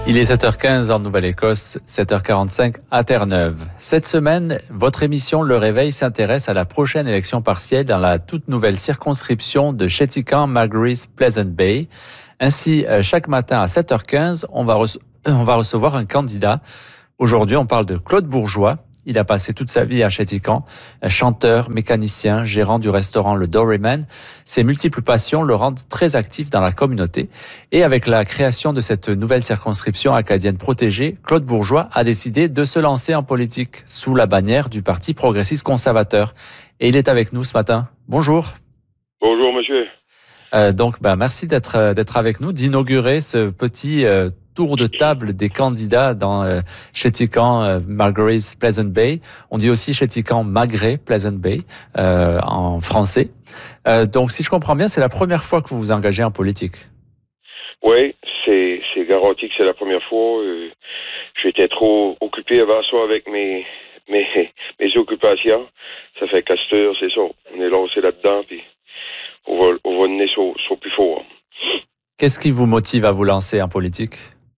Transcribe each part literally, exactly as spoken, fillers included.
Il est sept heures quinze en Nouvelle-Écosse, sept heures quarante-cinq à Terre-Neuve. Cette semaine, votre émission Le Réveil s'intéresse à la prochaine élection partielle dans la toute nouvelle circonscription de Chéticamp-Margaries-Pleasant Bay. Ainsi, chaque matin à sept heures quinze, on va, rece- on va recevoir un candidat. Aujourd'hui, on parle de Claude Bourgeois. Il a passé toute sa vie à Chéticamp, chanteur, mécanicien, gérant du restaurant Le Doryman. Ses multiples passions le rendent très actif dans la communauté. Et avec la création de cette nouvelle circonscription acadienne protégée, Claude Bourgeois a décidé de se lancer en politique sous la bannière du Parti progressiste conservateur. Et il est avec nous ce matin. Bonjour. Bonjour, monsieur. Euh, donc, bah, merci d'être d'être avec nous, d'inaugurer ce petit euh, tour de table des candidats dans euh, Chéticamp, euh, Margaries, Pleasant Bay. On dit aussi Chéticamp, Magret, Pleasant Bay euh, en français. Euh, donc, si je comprends bien, c'est la première fois que vous vous engagez en politique. Oui, c'est c'est garanti que c'est la première fois. Euh, j'étais trop occupé avant ça avec mes mes mes occupations. Ça fait qu'à cette heure, c'est ça. On est lancé là-dedans, puis on va on va mener sur, sur plus fort. Qu'est-ce qui vous motive à vous lancer en politique?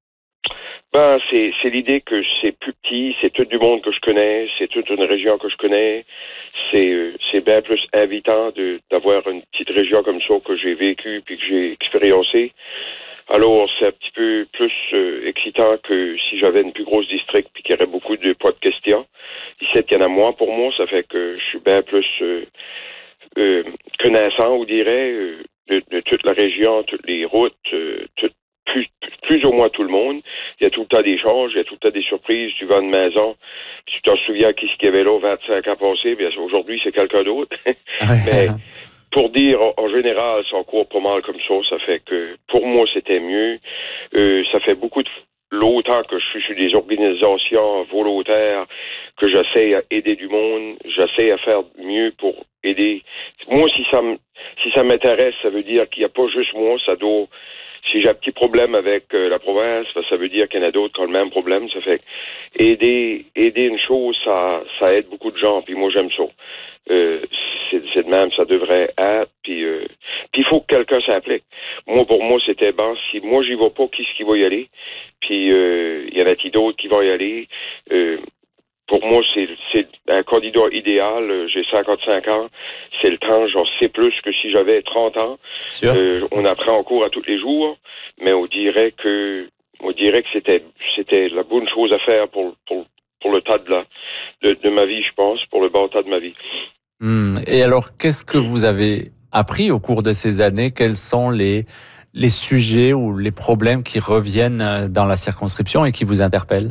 Ben, c'est, c'est l'idée que c'est plus petit, c'est tout du monde que je connais, c'est toute une région que je connais. C'est, euh, c'est bien plus invitant de, d'avoir une petite région comme ça que j'ai vécue puis que j'ai expériencé. Alors, c'est un petit peu plus euh, excitant que si j'avais une plus grosse district puis qu'il y aurait beaucoup de poids de questions. Ici, il y en a moins pour moi, ça fait que je suis bien plus euh, euh, connaissant, on dirait, euh, de, de toute la région, toutes les routes, euh, tout, plus, plus ou moins tout le monde. Il y a tout le temps des changes, il y a tout le temps des surprises. Tu vas à une maison, tu t'en souviens qui ce qu'il y avait là vingt-cinq ans passés, bien aujourd'hui, c'est quelqu'un d'autre. Mais pour dire, en général, ça court pas mal comme ça. Ça fait que, pour moi, c'était mieux. Euh, ça fait beaucoup de longtemps que je suis sur des organisations volontaires, que j'essaie à aider du monde, j'essaie à faire mieux pour aider. Moi, si ça m- si ça m'intéresse, ça veut dire qu'il n'y a pas juste moi, ça doit. Si j'ai un petit problème avec euh, la province, ben, ça veut dire qu'il y en a d'autres qui ont le même problème. Ça fait que aider aider une chose, ça ça aide beaucoup de gens. Puis moi, j'aime ça. Euh, c'est, c'est de même, ça devrait être. Puis euh, puis il faut que quelqu'un s'implique. Moi, pour moi, c'était bon. Si moi j'y vais pas, qui est-ce qui va y aller? Puis euh, il y en a qui d'autres qui vont y aller. Euh, Pour moi, c'est, c'est un candidat idéal. J'ai cinquante-cinq ans. C'est le temps, j'en sais plus que si j'avais trente ans. Sûr. Euh, on apprend en cours à tous les jours, mais on dirait que on dirait que c'était c'était la bonne chose à faire pour pour pour le tas de la de, de ma vie, je pense, pour le bon tas de ma vie. Hum. Et alors, qu'est-ce que vous avez appris au cours de ces années? Quels sont les les sujets ou les problèmes qui reviennent dans la circonscription et qui vous interpellent?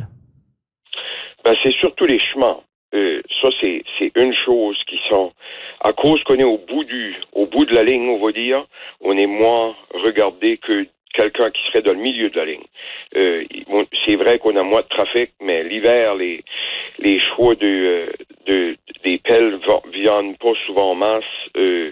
Ben, c'est surtout les chemins. Euh, ça, c'est, c'est une chose qui sont, à cause qu'on est au bout du, au bout de la ligne, on va dire, on est moins regardé que quelqu'un qui serait dans le milieu de la ligne. Euh, c'est vrai qu'on a moins de trafic, mais l'hiver, les, les choix de, de, des pelles viennent pas souvent en masse. Euh,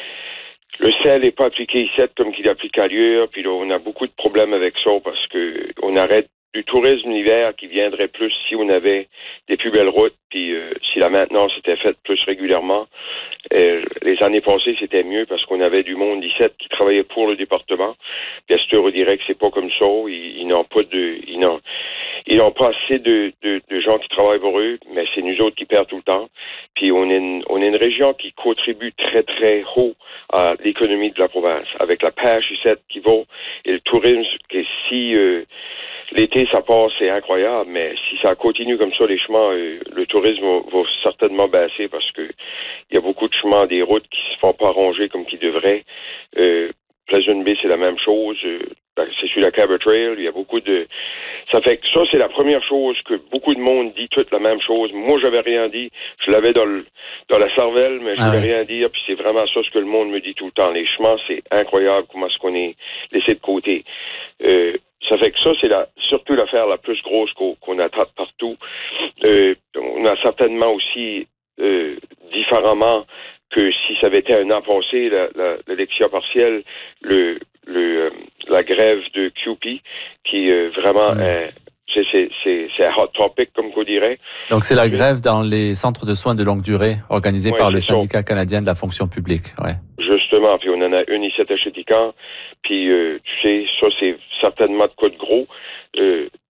Le sel n'est pas appliqué ici comme qu'il applique ailleurs, puis là, on a beaucoup de problèmes avec ça parce que on arrête du tourisme l'hiver qui viendrait plus si on avait des plus belles routes, puis euh, si la maintenance était faite plus régulièrement. Euh, les années passées, c'était mieux parce qu'on avait du monde ici qui travaillait pour le département. Bien sûr, on dirait que c'est pas comme ça. Ils, ils n'ont pas de, ils n'ont, ils n'ont pas assez de, de, de gens qui travaillent pour eux, mais c'est nous autres qui perdons tout le temps. Puis on est une, on est une région qui contribue très très haut à l'économie de la province, avec la pêche ici qui va et le tourisme. Que si euh, l'été ça passe, c'est incroyable, mais si ça continue comme ça, les chemins, euh, le tourisme va, va certainement baisser parce que il y a beaucoup de chemins, des routes qui se font pas arranger comme qu'ils devraient. Euh, Pleasant Bay, c'est la même chose. Euh, c'est sur la Cabot Trail. Il y a beaucoup de... Ça fait que ça, c'est la première chose que beaucoup de monde dit toute la même chose. Moi, j'avais rien dit. Je l'avais dans le, dans la cervelle, mais je Ah n'avais ouais. rien dit. Puis c'est vraiment ça ce que le monde me dit tout le temps. Les chemins, c'est incroyable comment est-ce qu'on est laissé de côté. Euh, ça fait que ça, c'est la, surtout l'affaire la plus grosse qu'on, qu'on attrape partout. Euh, on a certainement aussi, euh, différemment, que si ça avait été un an passé, la, la, l'élection partielle, le, le, euh, la grève de Q P, qui euh, vraiment Mmh. est, c'est, c'est, c'est, c'est un hot topic, comme qu'on dirait. Donc c'est la grève dans les centres de soins de longue durée organisée Ouais, par le c'est syndicat canadien de la fonction publique. Ouais. Justement, puis on en a une ici à Chéticamp, puis euh, tu sais, ça c'est certainement de quoi de gros. Euh,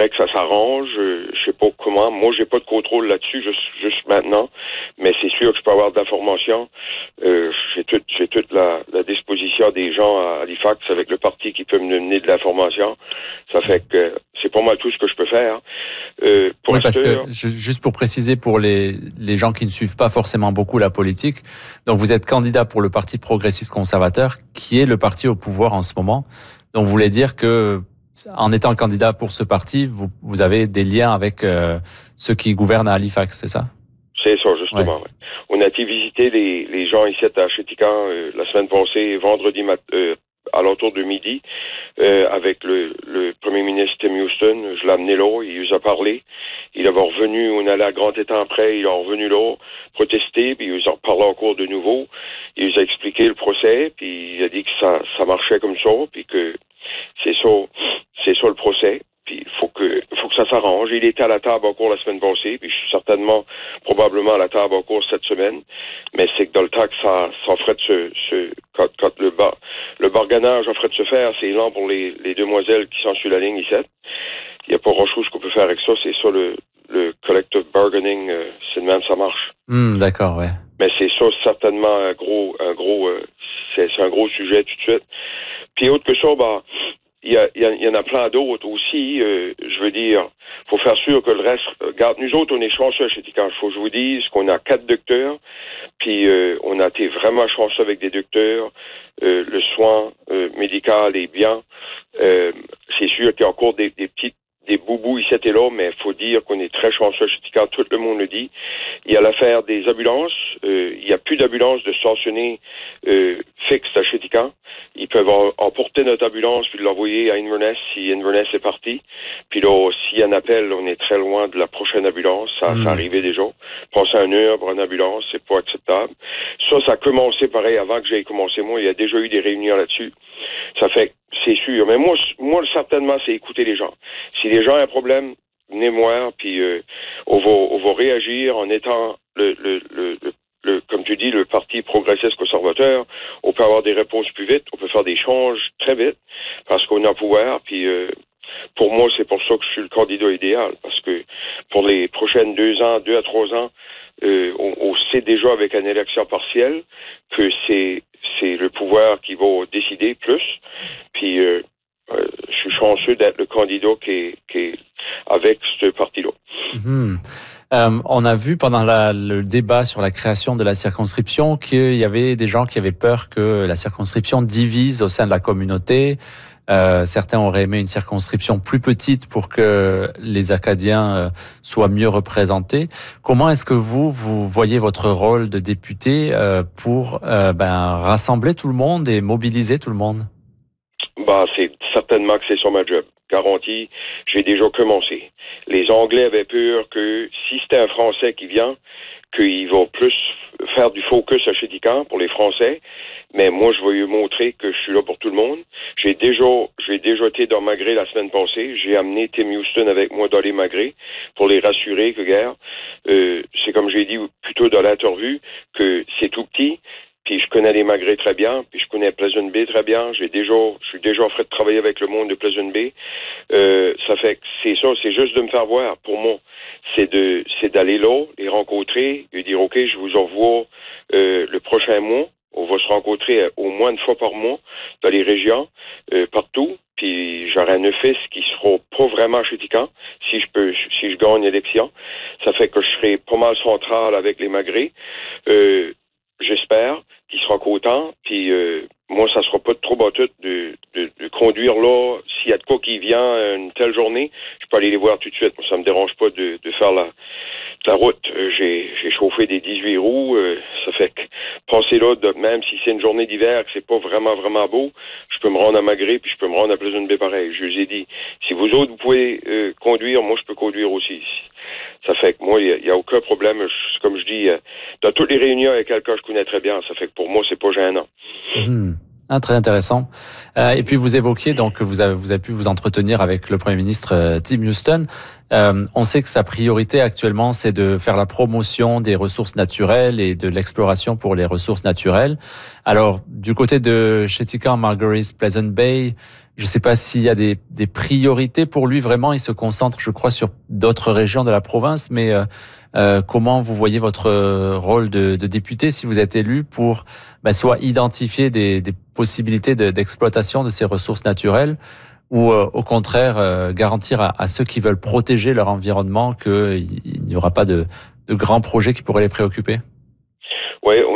faudrait que ça s'arrange. Euh, je sais pas comment. Moi, j'ai pas de contrôle là-dessus juste, juste maintenant. Mais c'est sûr que je peux avoir de l'information. Euh, j'ai toute, j'ai toute la, la disposition des gens à Halifax avec le parti qui peut me donner de l'information. Ça fait que c'est pas mal tout ce que je peux faire. Euh, pour oui, parce Astor, que juste pour préciser pour les les gens qui ne suivent pas forcément beaucoup la politique, donc vous êtes candidat pour le Parti progressiste conservateur, qui est le parti au pouvoir en ce moment. Donc vous voulez dire que en étant candidat pour ce parti, vous vous avez des liens avec euh, ceux qui gouvernent à Halifax, c'est ça? C'est ça, justement. Ouais. Ouais. On a été visiter les, les gens ici à Chéticamp euh, la semaine passée, vendredi matin, euh, à l'entour de midi, euh, avec le, le premier ministre Tim Houston. Je l'ai amené là, il nous a parlé. Il est revenu, on allait à grand étang après, il est revenu là, protester, puis il nous a reparlé encore de nouveau. Il nous a expliqué le procès, puis il a dit que ça, ça marchait comme ça, puis que c'est ça, c'est ça le procès. Puis il faut que, faut que ça s'arrange. Il était à la table encore la semaine passée, puis je suis certainement, probablement à la table encore cette semaine. Mais c'est que dans le temps que ça, ça ferait de se, se quand, quand le bar, le barganage ferait de se faire, c'est lent pour les, les demoiselles qui sont sur la ligne ici. Il n'y a pas grand-chose qu'on peut faire avec ça. C'est ça le, le collective bargaining. Euh, c'est de même ça marche. Mmh, d'accord, ouais. Mais c'est ça certainement un gros, un gros, euh, c'est, c'est un gros sujet tout de suite. Puis autre que ça, bah. Il y, a, il y en a plein d'autres aussi. Euh, je veux dire, faut faire sûr que le reste. Regarde, nous autres, on est chanceux chez Tican. Il faut que je vous dise qu'on a quatre docteurs, puis euh, on a été vraiment chanceux avec des docteurs. Euh, le soin euh, médical est bien. Euh, c'est sûr qu'il y a encore des, des petites des boubous ici et là, mais il faut dire qu'on est très chanceux chez Tican. Tout le monde le dit. Il y a l'affaire des ambulances. Euh, il n'y a plus d'ambulances de stationner euh, fixes à Chéticamp. Ils peuvent emporter notre ambulance puis l'envoyer à Inverness si Inverness est parti. Puis là, s'il y a un appel, on est très loin de la prochaine ambulance. Ça, mmh. ça arrivait déjà. Passer un heure pour une ambulance, c'est pas acceptable. Ça, ça a commencé pareil avant que j'aie commencé moi. Il y a déjà eu des réunions là-dessus. Ça fait que c'est sûr. Mais moi, moi certainement, c'est écouter les gens. Si les gens ont un problème, venez me voir, puis euh, on va, on va réagir en étant le, le, le, le Le, comme tu dis, le Parti progressiste conservateur, on peut avoir des réponses plus vite, on peut faire des changes très vite, parce qu'on a le pouvoir, puis euh, pour moi, c'est pour ça que je suis le candidat idéal, parce que pour les prochaines deux ans, deux à trois ans, euh, on, on sait déjà avec une élection partielle que c'est, c'est le pouvoir qui va décider plus, puis euh, euh, je suis chanceux d'être le candidat qui est, qui est avec ce parti-là. Mmh. Euh, on a vu pendant la, le débat sur la création de la circonscription qu'il y avait des gens qui avaient peur que la circonscription divise au sein de la communauté. Euh, certains auraient aimé une circonscription plus petite pour que les Acadiens euh, soient mieux représentés. Comment est-ce que vous, vous voyez votre rôle de député euh, pour euh, ben, rassembler tout le monde et mobiliser tout le monde? Bah, c'est certainement que c'est ça ma job. Garantie, j'ai déjà commencé. Les Anglais avaient peur que si c'était un Français qui vient, qu'il va plus faire du focus à Chéticamp pour les Français. Mais moi, je vais lui montrer que je suis là pour tout le monde. J'ai déjà, j'ai déjà été dans Magré la semaine passée. J'ai amené Tim Houston avec moi dans les Magré pour les rassurer que, gars, euh, c'est comme j'ai dit plutôt dans l'interview, que c'est tout petit. Puis je connais les Magrés très bien, puis je connais Pleasant Bay très bien. J'ai déjà, je suis déjà en train de travailler avec le monde de Pleasant Bay. Euh, ça fait que c'est ça, c'est juste de me faire voir. Pour moi, c'est de, c'est d'aller là, les rencontrer, et dire ok, je vous envoie euh, le prochain mois. On va se rencontrer au moins une fois par mois dans les régions, euh, partout. Puis j'aurai un office qui sera pas vraiment Chéticamp, si je peux, si je gagne l'élection. Ça fait que je serai pas mal central avec les Magrés. Euh, J'espère qu'ils seront contents. Puis euh, moi, ça sera pas de trop battu de, de, de conduire là. S'il y a de quoi qui vient une telle journée, je peux aller les voir tout de suite. Moi, ça me dérange pas de, de faire la, la route. Euh, j'ai, j'ai chauffé des dix-huit roues. Euh, ça fait que passer là, de, même si c'est une journée d'hiver, que c'est pas vraiment, vraiment beau, je peux me rendre à Magré puis je peux me rendre à Pleasant Bay pareil. Je vous ai dit, si vous autres, vous pouvez euh, conduire, moi, je peux conduire aussi. Ça fait que moi, il n'y a, a aucun problème. Je, comme je dis, dans toutes les réunions, il y a quelqu'un que je connais très bien. Ça fait que pour moi, c'est pas gênant. Mmh. Ah, très intéressant. Euh, et puis vous évoquiez donc que vous avez, vous avez pu vous entretenir avec le Premier ministre euh, Tim Houston. Euh, on sait que sa priorité actuellement, c'est de faire la promotion des ressources naturelles et de l'exploration pour les ressources naturelles. Alors, du côté de Cheticamp, Margaris, Pleasant Bay, je ne sais pas s'il y a des, des priorités pour lui. Vraiment, il se concentre, je crois, sur d'autres régions de la province. Mais euh, euh, comment vous voyez votre rôle de, de député si vous êtes élu pour ben, soit identifier des, des possibilités de, d'exploitation de ces ressources naturelles ou euh, au contraire euh, garantir à, à ceux qui veulent protéger leur environnement qu'il n'y aura pas de, de grands projets qui pourraient les préoccuper? Oui,